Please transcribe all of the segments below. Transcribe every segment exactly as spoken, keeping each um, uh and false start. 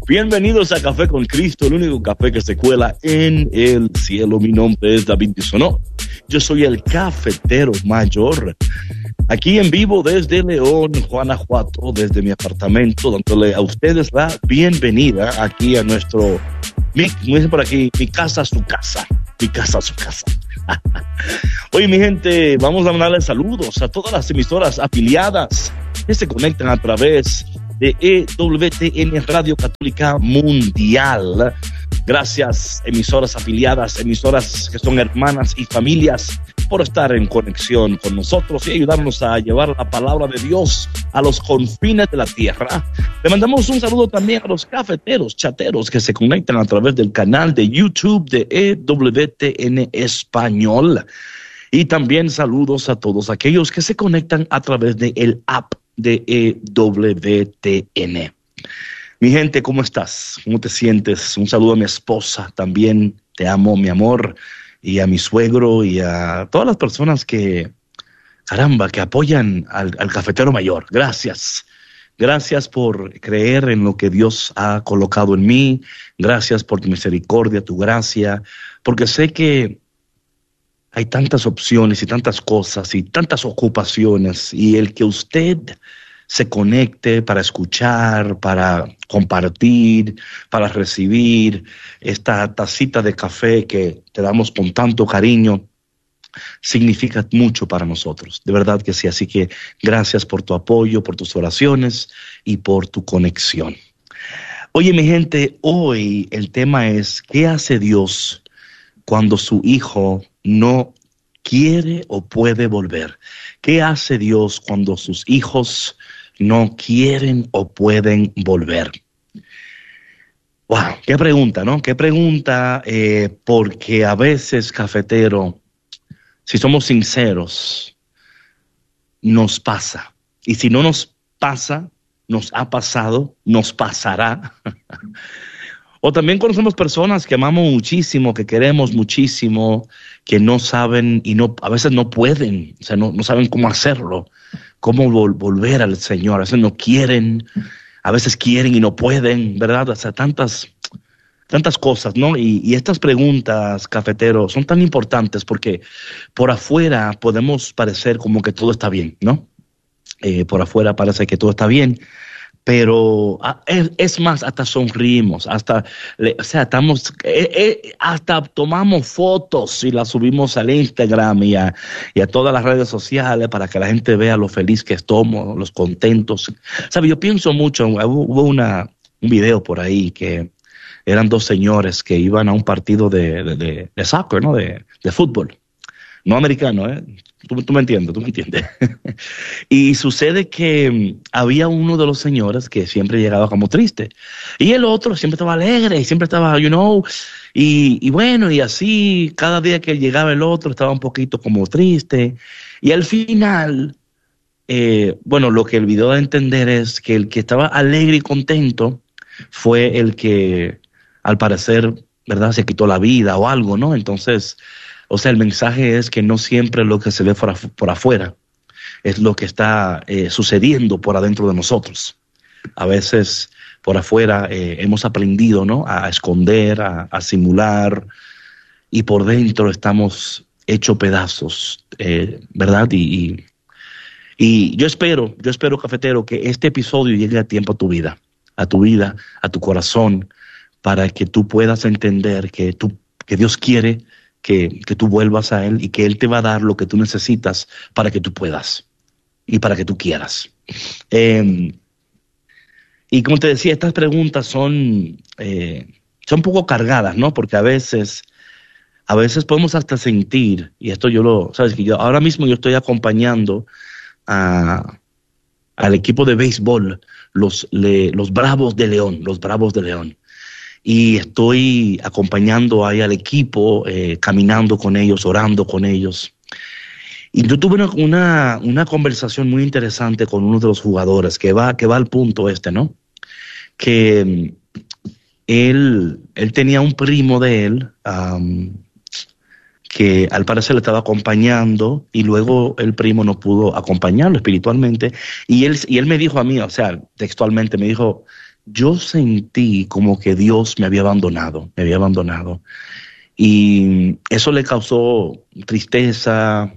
Bienvenidos a Café con Cristo, el único café que se cuela en el cielo. Mi nombre es David Bisonó. Yo soy el cafetero mayor. Aquí en vivo desde León, Guanajuato, desde mi apartamento, dándole a ustedes la bienvenida aquí a nuestro, mi, como dicen por aquí, mi casa, su casa. Mi casa, su casa. Oye, mi gente, vamos a mandarle saludos a todas las emisoras afiliadas que se conectan a través de E W T N Radio Católica Mundial. Gracias, emisoras afiliadas, emisoras que son hermanas y familias, por estar en conexión con nosotros y ayudarnos a llevar la palabra de Dios a los confines de la tierra. Le mandamos un saludo también a los cafeteros, chateros que se conectan a través del canal de YouTube de E W T N Español. Y también saludos a todos aquellos que se conectan a través de el app de E W T N. Mi gente, ¿cómo estás? ¿Cómo te sientes? Un saludo a mi esposa también. Te amo, mi amor. Y a mi suegro y a todas las personas que, caramba, que apoyan al, al cafetero mayor. Gracias. Gracias por creer en lo que Dios ha colocado en mí. Gracias por tu misericordia, tu gracia. Porque sé que hay tantas opciones y tantas cosas y tantas ocupaciones, y el que usted se conecte para escuchar, para compartir, para recibir esta tacita de café que te damos con tanto cariño, significa mucho para nosotros. De verdad que sí. Así que gracias por tu apoyo, por tus oraciones y por tu conexión. Oye, mi gente, hoy el tema es: ¿qué hace Dios cuando su hijo no quiere o puede volver? ¿Qué hace Dios cuando sus hijos no quieren o pueden volver? Wow, qué pregunta, ¿no? Qué pregunta, eh, porque a veces, cafetero, si somos sinceros, nos pasa. Y si no nos pasa, nos ha pasado, nos pasará. O también conocemos personas que amamos muchísimo, que queremos muchísimo, que no saben y no a veces no pueden, o sea, no, no saben cómo hacerlo, cómo vol- volver al Señor. A veces no quieren, a veces quieren y no pueden, ¿verdad? O sea, tantas, tantas cosas, ¿no? Y, y estas preguntas, cafetero, son tan importantes porque por afuera podemos parecer como que todo está bien, ¿no? Eh, por afuera parece que todo está bien. Pero es, es más, hasta sonrimos, hasta, o sea, estamos, eh, eh, hasta tomamos fotos y las subimos al Instagram y a, y a todas las redes sociales para que la gente vea lo feliz que estamos, los contentos. ¿Sabe? Yo pienso mucho, hubo una, un video por ahí que eran dos señores que iban a un partido de, de, de, de soccer, ¿no? De, de fútbol, no americano, ¿eh? Tú, tú me entiendes, tú me entiendes. Y sucede que había uno de los señores que siempre llegaba como triste, y el otro siempre estaba alegre y siempre estaba, you know, y, y bueno, y así cada día que llegaba el otro estaba un poquito como triste. Y al final, eh, bueno, lo que el video da a entender es que el que estaba alegre y contento fue el que, al parecer, ¿verdad?, se quitó la vida o algo, ¿no? Entonces, o sea, el mensaje es que no siempre lo que se ve por, afu- por afuera es lo que está eh, sucediendo por adentro de nosotros. A veces por afuera eh, hemos aprendido, ¿no?, a esconder, a, a simular, y por dentro estamos hechos pedazos, eh, ¿verdad? Y, y, y yo espero, yo espero, cafetero, que este episodio llegue a tiempo a tu vida, a tu vida, a tu corazón, para que tú puedas entender que, tú, que Dios quiere Que, que tú vuelvas a Él y que Él te va a dar lo que tú necesitas para que tú puedas y para que tú quieras. Eh, y como te decía, estas preguntas son, eh, son un poco cargadas, ¿no? Porque a veces, a veces podemos hasta sentir, y esto yo lo, sabes que yo ahora mismo yo estoy acompañando a, al equipo de béisbol, los, le, los Bravos de León, los Bravos de León. Y estoy acompañando ahí al equipo, eh, caminando con ellos, orando con ellos. Y yo tuve una, una, una conversación muy interesante con uno de los jugadores que va, que va al punto este, ¿no? Que él, él tenía un primo de él um, que al parecer le estaba acompañando, y luego el primo no pudo acompañarlo espiritualmente. Y él, y él me dijo a mí, o sea, textualmente me dijo, yo sentí como que Dios me había abandonado, me había abandonado. Y eso le causó tristeza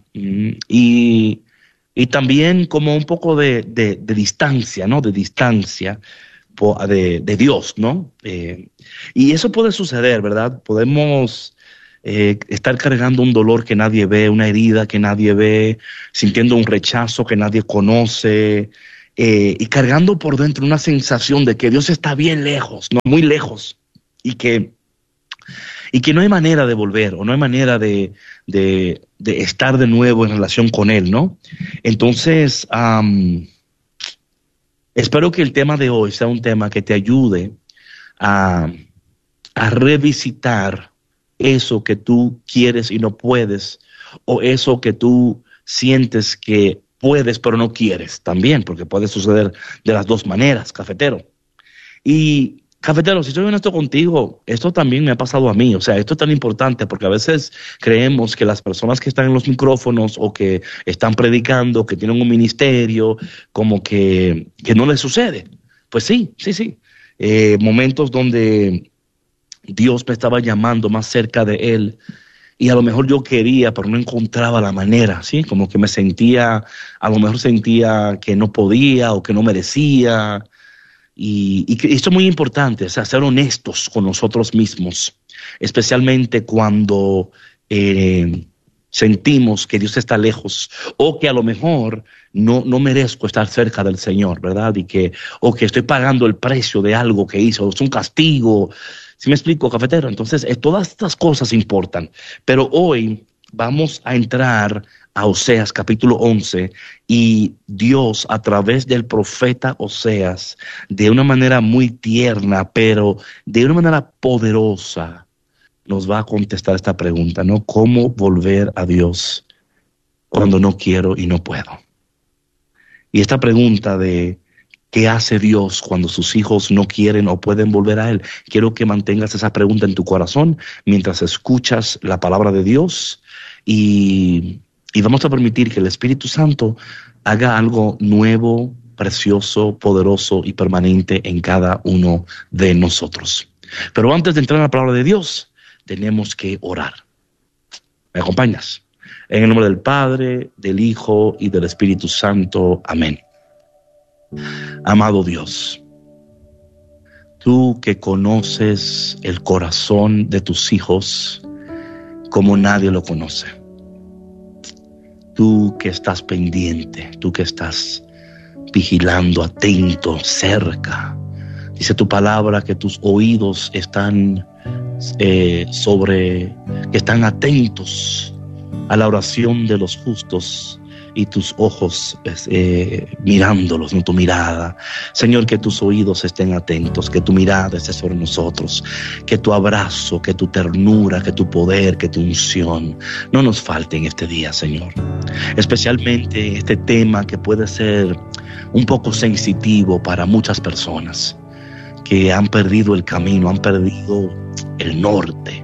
y, y también como un poco de, de, de distancia, ¿no? De distancia de, de Dios, ¿no? Eh, y eso puede suceder, ¿verdad? Podemos eh, estar cargando un dolor que nadie ve, una herida que nadie ve, sintiendo un rechazo que nadie conoce, eh, y cargando por dentro una sensación de que Dios está bien lejos, ¿no? Muy lejos, y que Y que no hay manera de volver o no hay manera de, de, de estar de nuevo en relación con Él, ¿no? Entonces, um, espero que el tema de hoy sea un tema que te ayude a, a revisitar eso que tú quieres y no puedes, o eso que tú sientes que puedes pero no quieres también, porque puede suceder de las dos maneras, cafetero. Y cafetero, si soy honesto contigo, esto también me ha pasado a mí. O sea, esto es tan importante porque a veces creemos que las personas que están en los micrófonos o que están predicando, que tienen un ministerio, como que, que no les sucede. Pues sí, sí, sí. Eh, momentos donde Dios me estaba llamando más cerca de Él y a lo mejor yo quería, pero no encontraba la manera, ¿sí? Como que me sentía, a lo mejor sentía que no podía o que no merecía. Y, y esto es muy importante, o sea, ser honestos con nosotros mismos, especialmente cuando eh, sentimos que Dios está lejos o que a lo mejor no, no merezco estar cerca del Señor, ¿verdad? Y que, o que estoy pagando el precio de algo que hizo, es un castigo. ¿Sí me explico, cafetero? Entonces, eh, todas estas cosas importan, pero hoy vamos a entrar a Oseas capítulo once y Dios a través del profeta Oseas, de una manera muy tierna, pero de una manera poderosa, nos va a contestar esta pregunta, ¿no? ¿Cómo volver a Dios cuando no quiero y no puedo? Y esta pregunta de ¿qué hace Dios cuando sus hijos no quieren o pueden volver a Él? Quiero que mantengas esa pregunta en tu corazón mientras escuchas la palabra de Dios y... Y vamos a permitir que el Espíritu Santo haga algo nuevo, precioso, poderoso y permanente en cada uno de nosotros. Pero antes de entrar en la palabra de Dios, tenemos que orar. ¿Me acompañas? En el nombre del Padre, del Hijo y del Espíritu Santo. Amén. Amado Dios, tú que conoces el corazón de tus hijos como nadie lo conoce. Tú que estás pendiente, tú que estás vigilando, atento, cerca. Dice tu palabra que tus oídos están eh, sobre, que están atentos a la oración de los justos y tus ojos eh, mirándolos, ¿no? Tu mirada. Señor, que tus oídos estén atentos, que tu mirada esté sobre nosotros, que tu abrazo, que tu ternura, que tu poder, que tu unción no nos falte en este día, Señor. Especialmente este tema que puede ser un poco sensitivo para muchas personas que han perdido el camino, han perdido el norte.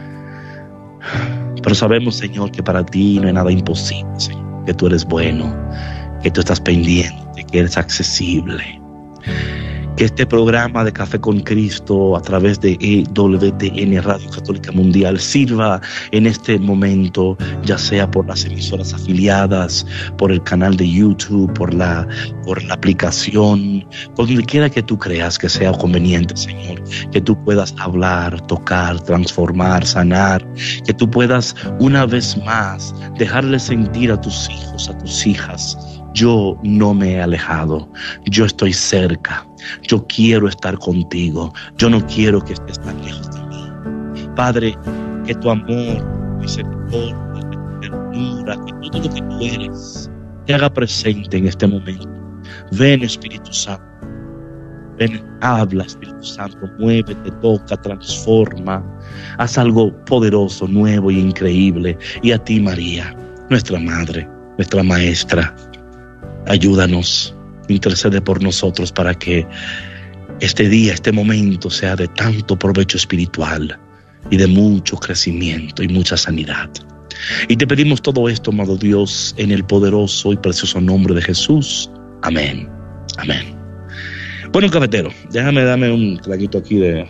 Pero sabemos, Señor, que para ti no hay nada imposible, Señor. Que tú eres bueno, que tú estás pendiente, que eres accesible. Que este programa de Café con Cristo a través de E W T N Radio Católica Mundial sirva en este momento, ya sea por las emisoras afiliadas, por el canal de YouTube, por la, por la aplicación, por donde quiera que tú creas que sea conveniente, Señor, que tú puedas hablar, tocar, transformar, sanar, que tú puedas una vez más dejarle sentir a tus hijos, a tus hijas: yo no me he alejado, yo estoy cerca, yo quiero estar contigo, yo no quiero que estés tan lejos de mí. Padre, que tu amor, misericordia, que tu ternura, que todo lo que tú eres te haga presente en este momento. Ven, Espíritu Santo, ven, habla, Espíritu Santo, muévete, toca, transforma, haz algo poderoso, nuevo y increíble. Y a ti, María, nuestra Madre, nuestra Maestra, ayúdanos, intercede por nosotros para que este día, este momento sea de tanto provecho espiritual y de mucho crecimiento y mucha sanidad. Y te pedimos todo esto, amado Dios, en el poderoso y precioso nombre de Jesús. Amén. Amén. Bueno, cafetero, déjame darme un traguito aquí de...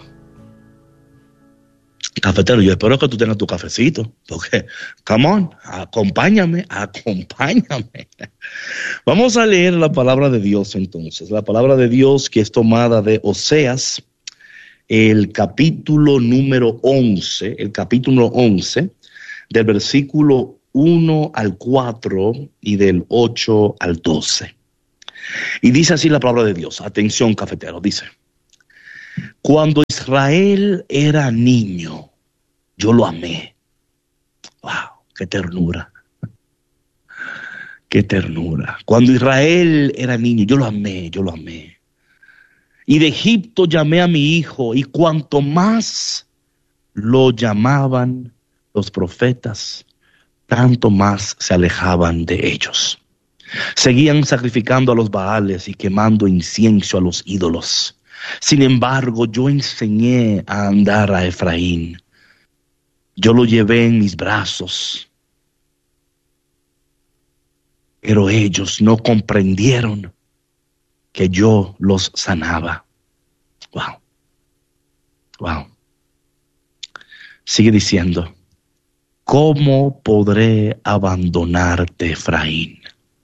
Cafetero, yo espero que tú tengas tu cafecito, porque, come on, acompáñame, acompáñame. Vamos a leer la palabra de Dios entonces, la palabra de Dios que es tomada de Oseas, el capítulo número once, el capítulo once, del versículo uno al cuatro y del ocho al doce. Y dice así la palabra de Dios, atención cafetero, dice: cuando Israel era niño, yo lo amé. Wow, qué ternura. Qué ternura. Cuando Israel era niño, yo lo amé, yo lo amé. Y de Egipto llamé a mi hijo, y cuanto más lo llamaban los profetas, tanto más se alejaban de ellos. Seguían sacrificando a los Baales y quemando incienso a los ídolos. Sin embargo, yo enseñé a andar a Efraín. Yo lo llevé en mis brazos. Pero ellos no comprendieron que yo los sanaba. Wow. Wow. Sigue diciendo: ¿cómo podré abandonarte, Efraín?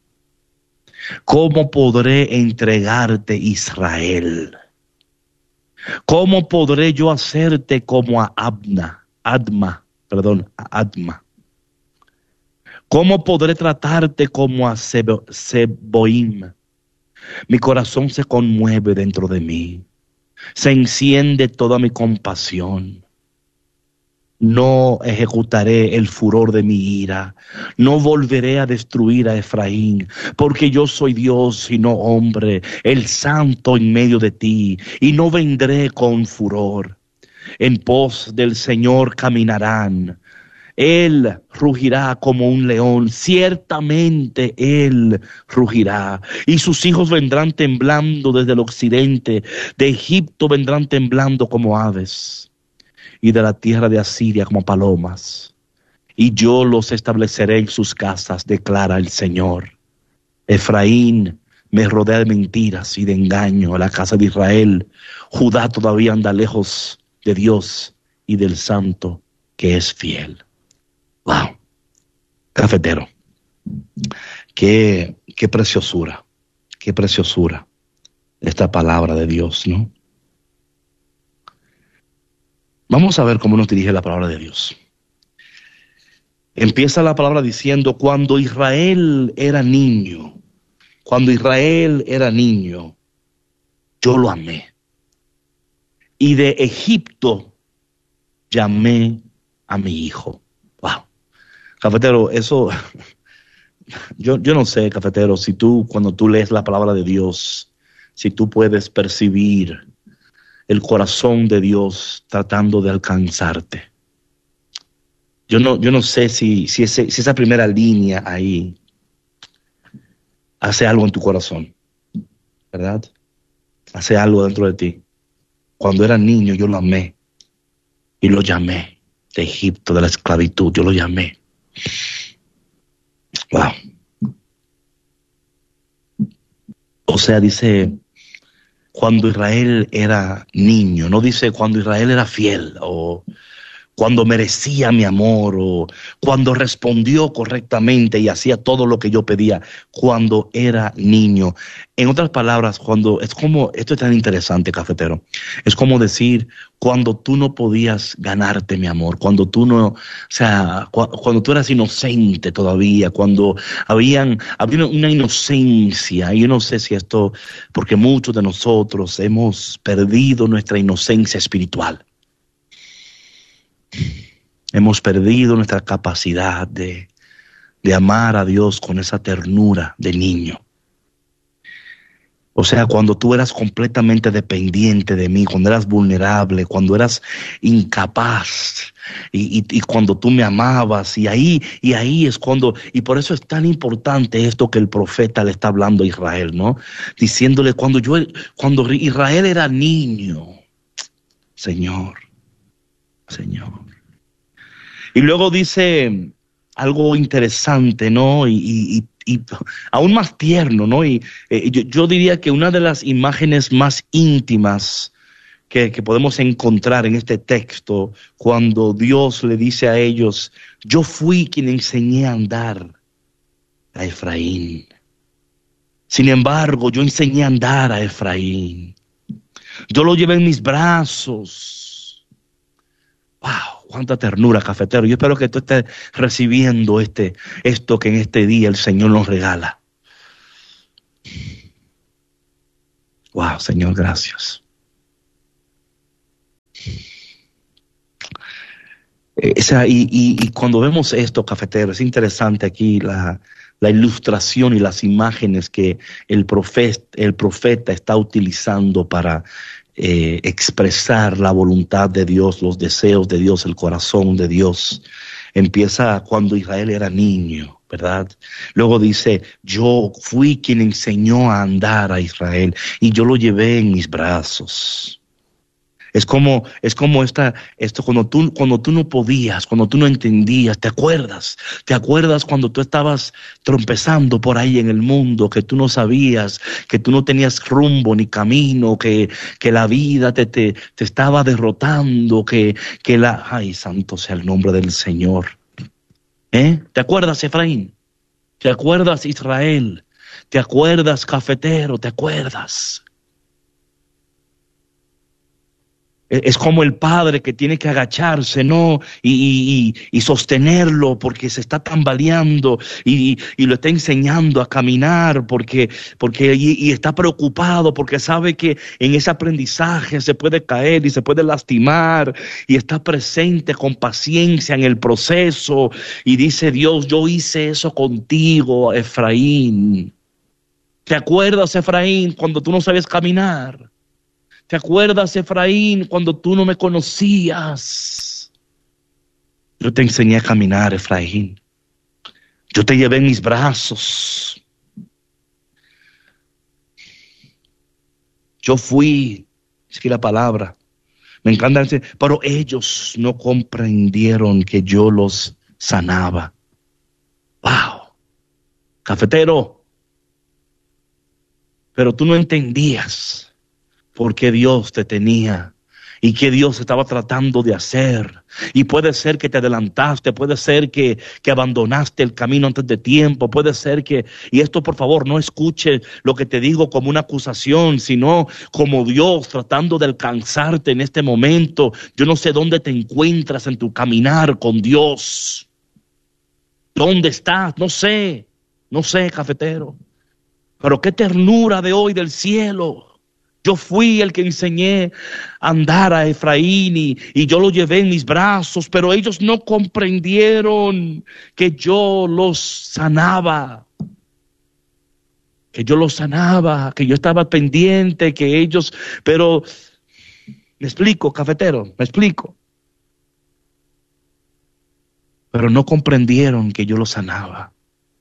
¿Cómo podré entregarte, Israel? ¿Cómo podré yo hacerte como a Adma, Adma, perdón, a Adma? ¿Cómo podré tratarte como a Sebo, Seboim? Mi corazón se conmueve dentro de mí, se enciende toda mi compasión. No ejecutaré el furor de mi ira, no volveré a destruir a Efraín, porque yo soy Dios y no hombre, el santo en medio de ti, y no vendré con furor. En pos del Señor caminarán. Él rugirá como un león, ciertamente él rugirá, y sus hijos vendrán temblando desde el occidente, de Egipto vendrán temblando como aves, y de la tierra de Asiria como palomas, y yo los estableceré en sus casas, declara el Señor. Efraín me rodea de mentiras y de engaño, a la casa de Israel. Judá todavía anda lejos de Dios y del Santo que es fiel. Wow, cafetero, qué, qué preciosura, qué preciosura esta palabra de Dios, ¿no? Vamos a ver cómo nos dirige la palabra de Dios. Empieza la palabra diciendo: cuando Israel era niño, cuando Israel era niño, yo lo amé. Y de Egipto llamé a mi hijo. Wow. Cafetero, eso, yo, yo no sé, cafetero, si tú, cuando tú lees la palabra de Dios, si tú puedes percibir el corazón de Dios tratando de alcanzarte. Yo no, yo no sé si, si, ese, si esa primera línea ahí hace algo en tu corazón, ¿verdad? Hace algo dentro de ti. Cuando era niño yo lo amé y lo llamé de Egipto, de la esclavitud, yo lo llamé. Wow. O sea, dice cuando Israel era niño, no dice cuando Israel era fiel o cuando merecía mi amor o cuando respondió correctamente y hacía todo lo que yo pedía, cuando era niño. En otras palabras, cuando es como, esto es tan interesante, cafetero, es como decir cuando tú no podías ganarte mi amor, cuando tú no, o sea, cu cuando tú eras inocente todavía, cuando habían, había una inocencia, y yo no sé si esto, porque muchos de nosotros hemos perdido nuestra inocencia espiritual. Hemos perdido nuestra capacidad de, de amar a Dios con esa ternura de niño. O sea, cuando tú eras completamente dependiente de mí, cuando eras vulnerable, cuando eras incapaz, y, y, y cuando tú me amabas, y ahí, y ahí es cuando, y por eso es tan importante esto que el profeta le está hablando a Israel, ¿no? Diciéndole, cuando yo, cuando Israel era niño, Señor, Señor. Y luego dice algo interesante, ¿no? Y, y, y aún más tierno, ¿no? Y eh, yo, yo diría que una de las imágenes más íntimas que, que podemos encontrar en este texto, cuando Dios le dice a ellos, yo fui quien enseñé a andar a Efraín. Sin embargo, yo enseñé a andar a Efraín. Yo lo llevé en mis brazos. ¡Wow! ¡Cuánta ternura, cafetero! Yo espero que tú estés recibiendo este, esto que en este día el Señor nos regala. ¡Wow, Señor, gracias! Esa, y, y, y cuando vemos esto, cafetero, es interesante aquí la, la ilustración y las imágenes que el profeta, el profeta está utilizando para eh, expresar la voluntad de Dios, los deseos de Dios, el corazón de Dios. Empieza cuando Israel era niño, ¿verdad? Luego dice, yo fui quien enseñó a andar a Israel y yo lo llevé en mis brazos. Es como, es como esta, esto cuando tú, cuando tú no podías, cuando tú no entendías, ¿te acuerdas? ¿Te acuerdas cuando tú estabas trompezando por ahí en el mundo, que tú no sabías, que tú no tenías rumbo ni camino, que, que la vida te, te, te estaba derrotando, que, que la, ay, santo sea el nombre del Señor. ¿Eh? ¿Te acuerdas, Efraín? ¿Te acuerdas, Israel? ¿Te acuerdas, cafetero? ¿Te acuerdas? Es como el padre que tiene que agacharse, ¿no? Y, y, y sostenerlo porque se está tambaleando y, y lo está enseñando a caminar porque, porque y, y está preocupado porque sabe que en ese aprendizaje se puede caer y se puede lastimar y está presente con paciencia en el proceso y dice Dios, yo hice eso contigo, Efraín. ¿Te acuerdas, Efraín, cuando tú no sabías caminar? ¿Te acuerdas, Efraín, cuando tú no me conocías? Yo te enseñé a caminar, Efraín. Yo te llevé en mis brazos. Yo fui, es que la palabra, me encanta decir, pero ellos no comprendieron que yo los sanaba. ¡Wow! Cafetero, pero tú no entendías por qué Dios te tenía y qué Dios estaba tratando de hacer. Y puede ser que te adelantaste, puede ser que, que abandonaste el camino antes de tiempo, puede ser que, y esto por favor no escuche lo que te digo como una acusación, sino como Dios tratando de alcanzarte en este momento. Yo no sé dónde te encuentras en tu caminar con Dios. ¿Dónde estás? No sé, no sé, cafetero. Pero qué ternura de hoy del cielo. Yo fui el que enseñé a andar a Efraín y, y yo lo llevé en mis brazos, pero ellos no comprendieron que yo los sanaba, que yo los sanaba, que yo estaba pendiente, que ellos, pero, me explico, cafetero, me explico, pero no comprendieron que yo los sanaba.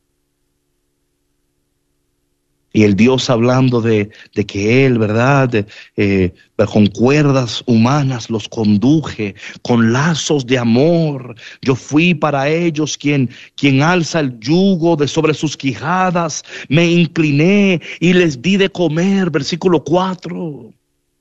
Y el Dios hablando de, de que Él, ¿verdad? De, eh, con cuerdas humanas los conduje, con lazos de amor. Yo fui para ellos quien, quien alza el yugo de sobre sus quijadas. Me incliné y les di de comer. Versículo cuatro.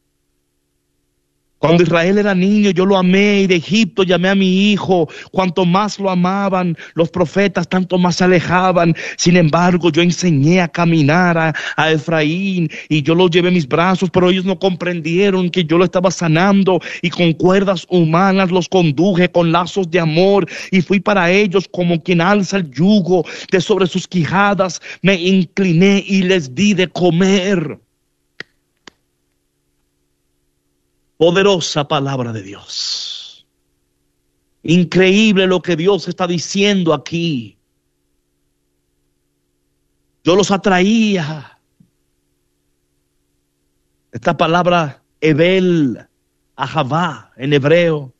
Cuando Israel era niño, yo lo amé y de Egipto llamé a mi hijo. Cuanto más lo amaban los profetas, tanto más se alejaban. Sin embargo, yo enseñé a caminar a, a Efraín y yo lo llevé en mis brazos, pero ellos no comprendieron que yo lo estaba sanando y con cuerdas humanas los conduje con lazos de amor y fui para ellos como quien alza el yugo de sobre sus quijadas. Me incliné y les di de comer. Poderosa palabra de Dios. Increíble lo que Dios está diciendo aquí. Yo los atraía. Esta palabra Hebel Ahavá en hebreo.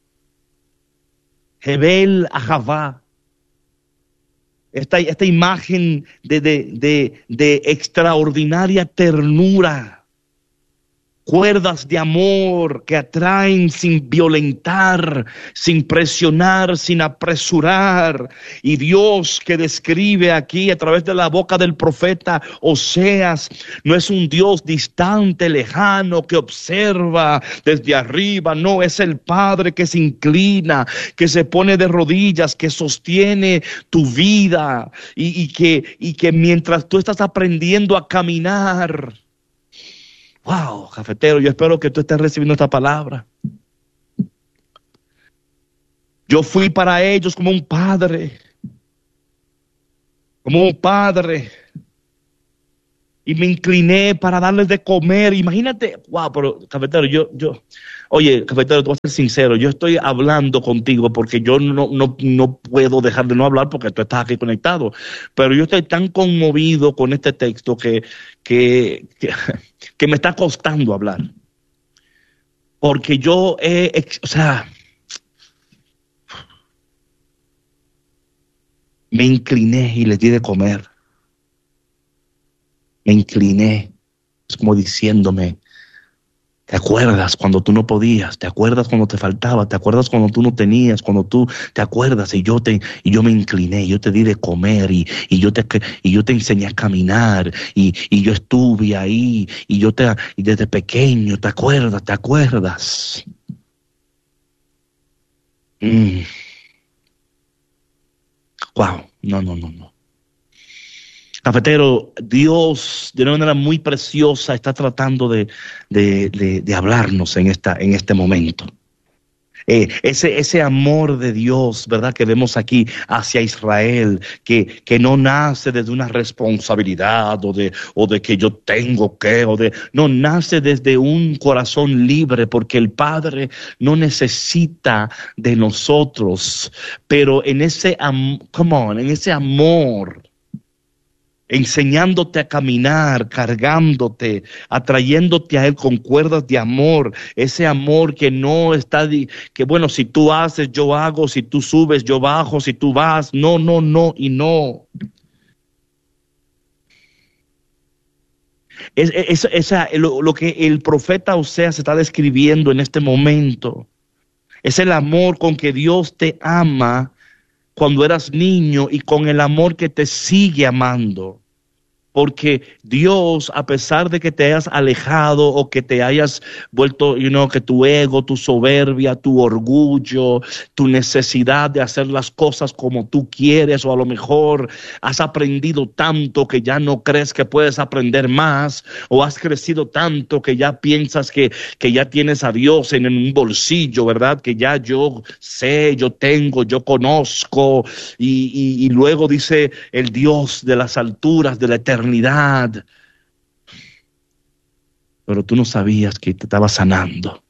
Hebel Ahavá. Esta, esta imagen de, de, de, de extraordinaria ternura. cuerdas de amor que atraen sin violentar, sin presionar, sin apresurar. Y Dios que describe aquí a través de la boca del profeta Oseas, no es un Dios distante, lejano, que observa desde arriba. No, es el Padre que se inclina, que se pone de rodillas, que sostiene tu vida y, y, que, y que mientras tú estás aprendiendo a caminar. Wow, cafetero, yo espero que tú estés recibiendo esta palabra. Yo fui para ellos como un padre, como un padre, y me incliné para darles de comer. Imagínate, wow, pero cafetero, yo, yo, oye, cafetero, tú vas a ser sincero, yo estoy hablando contigo porque yo no, no, no puedo dejar de no hablar porque tú estás aquí conectado, pero yo estoy tan conmovido con este texto que, que, que, que me está costando hablar. Porque yo, he, o sea, me incliné y les di de comer. Me incliné, es como diciéndome, ¿te acuerdas cuando tú no podías? ¿Te acuerdas cuando te faltaba? ¿Te acuerdas cuando tú no tenías? Cuando tú te acuerdas y yo te y yo me incliné, yo te di de comer y, y yo te y yo te enseñé a caminar y, y yo estuve ahí y yo te y desde pequeño, ¿te acuerdas? ¿Te acuerdas? Mm. Wow, no, no, no, no. Cafetero, Dios de una manera muy preciosa está tratando de, de, de, de hablarnos en, esta, en este momento. Eh, ese, ese amor de Dios, ¿verdad?, que vemos aquí hacia Israel, que, que no nace desde una responsabilidad o de, o de que yo tengo que, o de, no, nace desde un corazón libre, porque el Padre no necesita de nosotros, pero en ese, am- come on, en ese amor, enseñándote a caminar, cargándote, atrayéndote a Él con cuerdas de amor, ese amor que no está, di- que bueno, si tú haces, yo hago, si tú subes, yo bajo, si tú vas, no, no, no y no. Es, es, esa, lo, lo que el profeta Oseas está describiendo en este momento, es el amor con que Dios te ama cuando eras niño y con el amor que te sigue amando. Porque Dios, a pesar de que te hayas alejado o que te hayas vuelto, you know, que tu ego, tu soberbia, tu orgullo, tu necesidad de hacer las cosas como tú quieres, o a lo mejor has aprendido tanto que ya no crees que puedes aprender más, o has crecido tanto que ya piensas que, que ya tienes a Dios en un bolsillo, ¿verdad? Que ya yo sé, yo tengo, yo conozco, y, y, y luego dice el Dios de las alturas, de la eternidad, pero tú no sabías que te estaba sanando.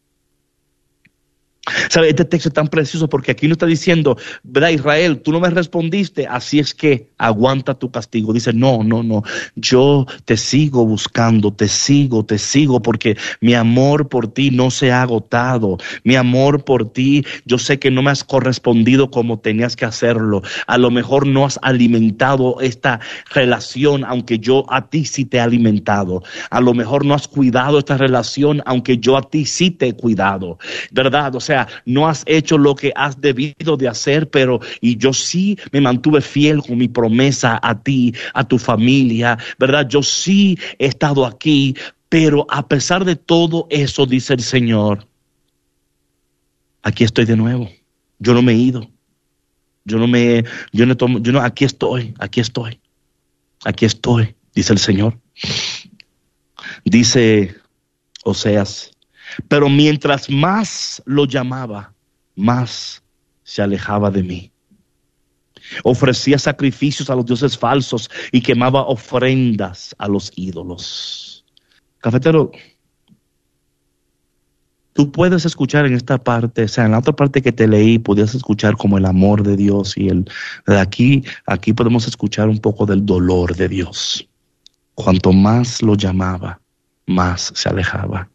¿Sabe? Este texto es tan precioso porque aquí no está diciendo, ¿verdad, Israel? Tú no me respondiste, así es que aguanta tu castigo. Dice, no, no, no, yo te sigo buscando, te sigo, te sigo, porque mi amor por ti no se ha agotado. Mi amor por ti, yo sé que no me has correspondido como tenías que hacerlo. A lo mejor no has alimentado esta relación, aunque yo a ti sí te he alimentado. A lo mejor no has cuidado esta relación, aunque yo a ti sí te he cuidado, ¿verdad? O sea, no has hecho lo que has debido de hacer, pero y yo sí me mantuve fiel con mi promesa a ti, a tu familia, ¿verdad? Yo sí he estado aquí, pero a pesar de todo eso, dice el Señor, aquí estoy de nuevo. Yo no me he ido. Yo no me, yo no tomo, yo no, aquí estoy, aquí estoy, aquí estoy, dice el Señor. Dice Oseas, pero mientras más lo llamaba, más se alejaba de mí. Ofrecía sacrificios a los dioses falsos y quemaba ofrendas a los ídolos. Cafetero, tú puedes escuchar en esta parte, o sea, en la otra parte que te leí, podías escuchar como el amor de Dios, y el de aquí, aquí podemos escuchar un poco del dolor de Dios. Cuanto más lo llamaba, más se alejaba.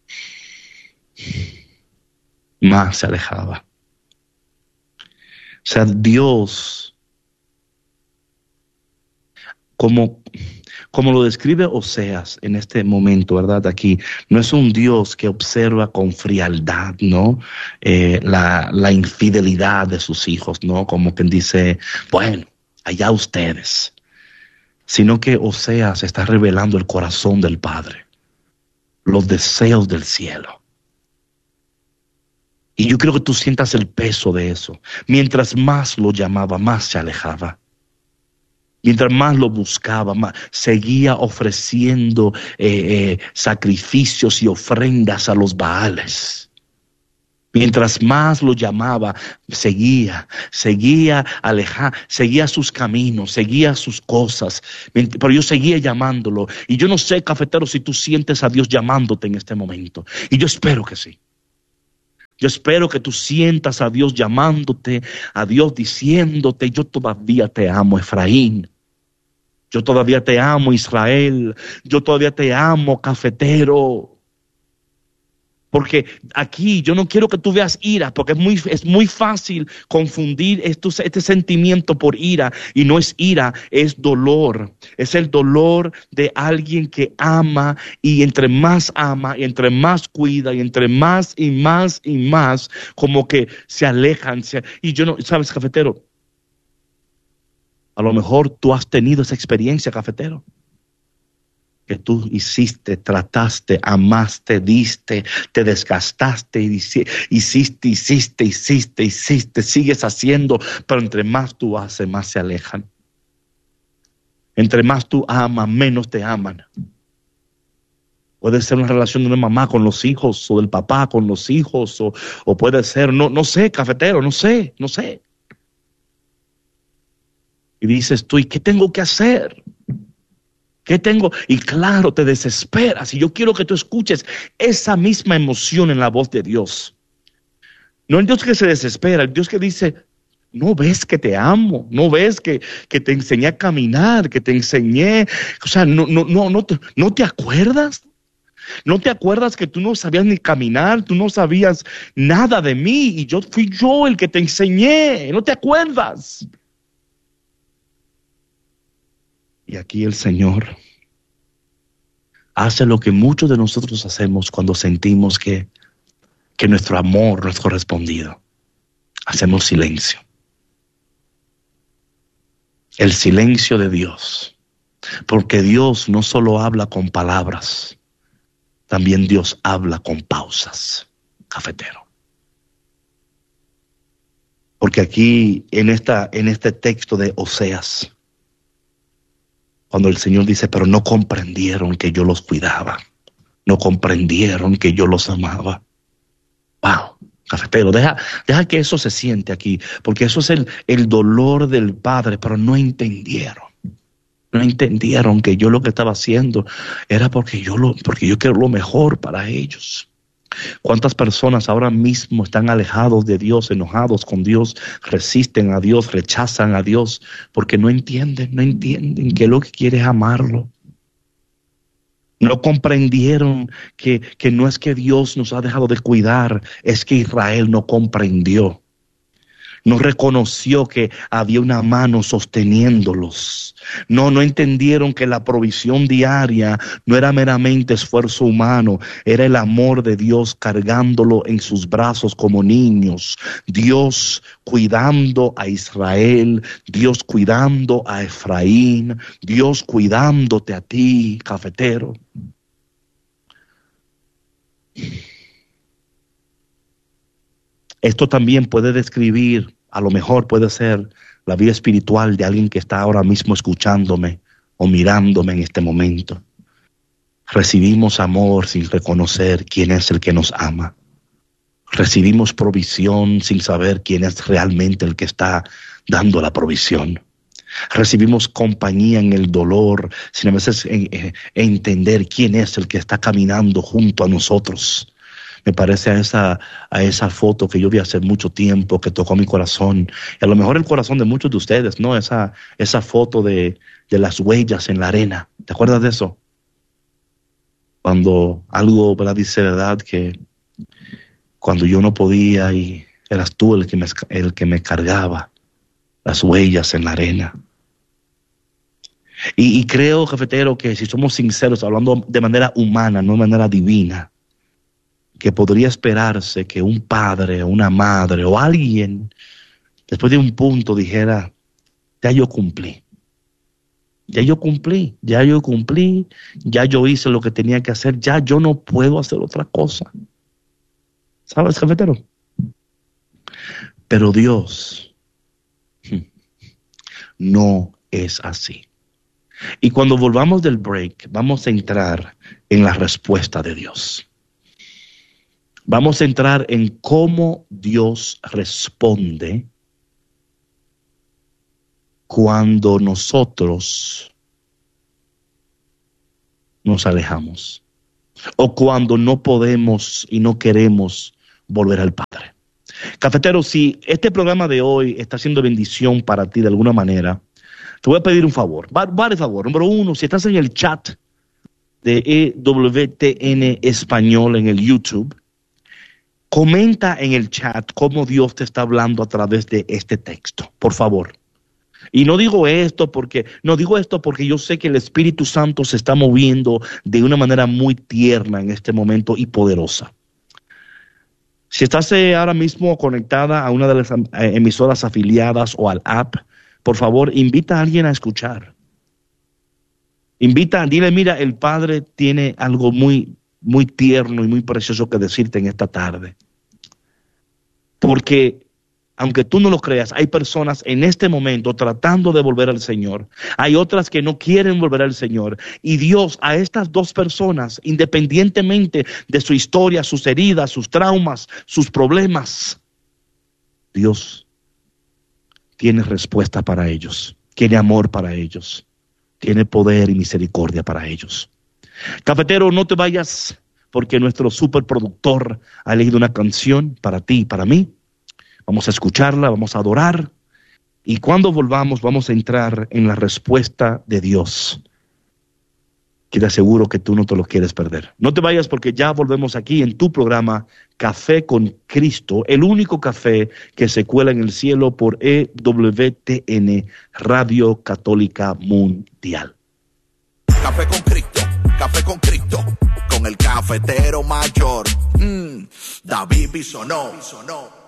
Más se alejaba. O sea, Dios, como, como lo describe Oseas en este momento, ¿verdad? Aquí no es un Dios que observa con frialdad, ¿no? Eh, la, la infidelidad de sus hijos, ¿no? Como quien dice, bueno, allá ustedes. Sino que Oseas está revelando el corazón del Padre, los deseos del cielo. Y yo creo que tú sientas el peso de eso. Mientras más lo llamaba, más se alejaba. Mientras más lo buscaba, más seguía ofreciendo eh, eh, sacrificios y ofrendas a los Baales. Mientras más lo llamaba, seguía, seguía alejado, seguía sus caminos, seguía sus cosas. Pero yo seguía llamándolo. Y yo no sé, cafetero, si tú sientes a Dios llamándote en este momento. Y yo espero que sí. Yo espero que tú sientas a Dios llamándote, a Dios diciéndote, yo todavía te amo, Efraín. Yo todavía te amo, Israel. Yo todavía te amo, cafetero. Porque aquí yo no quiero que tú veas ira, porque es muy, es muy fácil confundir esto, este sentimiento por ira. Y no es ira, es dolor. Es el dolor de alguien que ama, y entre más ama, y entre más cuida, y entre más y más y más, como que se alejan. Se, y yo no, ¿sabes, cafetero? A lo mejor tú has tenido esa experiencia, cafetero. Que tú hiciste, trataste, amaste, diste, te desgastaste, y hiciste, hiciste, hiciste, hiciste, sigues haciendo, pero entre más tú haces, más se alejan. Entre más tú amas, menos te aman. Puede ser una relación de una mamá con los hijos, o del papá con los hijos, o, o puede ser, no, no sé, cafetero, no sé, no sé. Y dices tú, ¿y qué tengo que hacer? ¿Qué tengo? Y claro, te desesperas. Y yo quiero que tú escuches esa misma emoción en la voz de Dios. No el Dios que se desespera, el Dios que dice, no ves que te amo, no ves que, que te enseñé a caminar, que te enseñé. O sea, no, no, no, no, te, ¿no te acuerdas? ¿No te acuerdas que tú no sabías ni caminar? Tú no sabías nada de mí y yo fui yo el que te enseñé. ¿No te acuerdas? Y aquí el Señor hace lo que muchos de nosotros hacemos cuando sentimos que, que nuestro amor no es correspondido. Hacemos silencio. El silencio de Dios. Porque Dios no solo habla con palabras, también Dios habla con pausas, cafetero. Porque aquí en, esta, en este texto de Oseas, cuando el Señor dice, pero no comprendieron que yo los cuidaba. No comprendieron que yo los amaba. Wow, cafetero, deja, deja que eso se siente aquí, porque eso es el, el dolor del Padre, pero no entendieron. No entendieron que yo lo que estaba haciendo era porque yo, lo, porque yo quiero lo mejor para ellos. ¿Cuántas personas ahora mismo están alejados de Dios, enojados con Dios, resisten a Dios, rechazan a Dios, porque no entienden, no entienden que lo que quiere es amarlo? No comprendieron que, que no es que Dios nos ha dejado de cuidar, es que Israel no comprendió. No reconoció que había una mano sosteniéndolos. No, no entendieron que la provisión diaria no era meramente esfuerzo humano, era el amor de Dios cargándolo en sus brazos como niños. Dios cuidando a Israel, Dios cuidando a Efraín, Dios cuidándote a ti, cafetero. Esto también puede describir, a lo mejor puede ser la vida espiritual de alguien que está ahora mismo escuchándome o mirándome en este momento. Recibimos amor sin reconocer quién es el que nos ama. Recibimos provisión sin saber quién es realmente el que está dando la provisión. Recibimos compañía en el dolor sin a veces en, en, entender quién es el que está caminando junto a nosotros. Me parece a esa, a esa foto que yo vi hace mucho tiempo que tocó mi corazón. Y a lo mejor el corazón de muchos de ustedes, ¿no? Esa, esa foto de, de las huellas en la arena. ¿Te acuerdas de eso? Cuando algo, ¿verdad? Dice, ¿verdad? Que cuando yo no podía y eras tú el que me, el que me cargaba. Las huellas en la arena. Y, y creo, cafetero, que si somos sinceros, hablando de manera humana, no de manera divina, que podría esperarse que un padre o una madre o alguien, después de un punto, dijera, ya yo cumplí. Ya yo cumplí, ya yo cumplí, ya yo hice lo que tenía que hacer, ya yo no puedo hacer otra cosa. ¿Sabes, cafetero? Pero Dios no es así. Y cuando volvamos del break, vamos a entrar en la respuesta de Dios. Vamos a entrar en cómo Dios responde cuando nosotros nos alejamos o cuando no podemos y no queremos volver al Padre. Cafetero, si este programa de hoy está siendo bendición para ti de alguna manera, te voy a pedir un favor, varios favores. Número uno, si estás en el chat de E W T N Español en el YouTube, comenta en el chat cómo Dios te está hablando a través de este texto, por favor. Y no digo esto porque, no digo esto porque yo sé que el Espíritu Santo se está moviendo de una manera muy tierna en este momento y poderosa. Si estás eh, ahora mismo conectada a una de las eh, emisoras afiliadas o al app, por favor, invita a alguien a escuchar. Invita, dile, mira, el Padre tiene algo muy, muy tierno y muy precioso que decirte en esta tarde. Porque aunque tú no lo creas, hay personas en este momento tratando de volver al Señor. Hay otras que no quieren volver al Señor. Y Dios a estas dos personas, independientemente de su historia, sus heridas, sus traumas, sus problemas, Dios tiene respuesta para ellos. Tiene amor para ellos. Tiene poder y misericordia para ellos. Cafetero, no te vayas porque nuestro superproductor ha elegido una canción para ti y para mí. Vamos a escucharla, vamos a adorar y cuando volvamos vamos a entrar en la respuesta de Dios. Que te aseguro que tú no te lo quieres perder. No te vayas porque ya volvemos aquí en tu programa Café con Cristo, el único café que se cuela en el cielo por E W T N, Radio Católica Mundial. Café con Cristo, Café con Cristo, con el cafetero mayor, mm, David Bisonó.